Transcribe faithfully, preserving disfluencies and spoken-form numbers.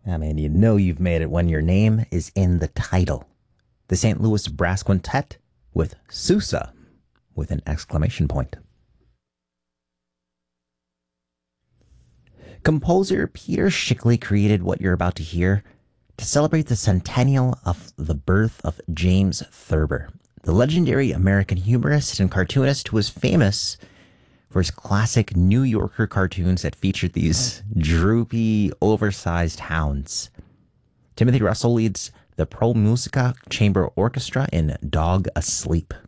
I mean, you know you've made it when your name is in the title. The Saint Louis Brass Quintet with Sousa with an exclamation point. Composer Peter Schickele created what you're about to hear to celebrate the centennial of the birth of James Thurber, the legendary American humorist and cartoonist who was famous for his classic New Yorker cartoons that featured these droopy, oversized hounds. Timothy Russell leads the Pro Musica Chamber Orchestra in Dog Asleep.